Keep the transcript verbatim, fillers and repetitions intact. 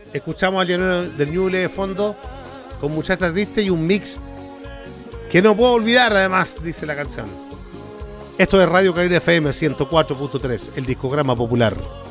Escuchamos al llanero del Ñuble de fondo con Muchachas Tristes y un mix que no puedo olvidar, además, dice la canción. Esto es Radio Cabina F M ciento cuatro punto tres, el discograma popular.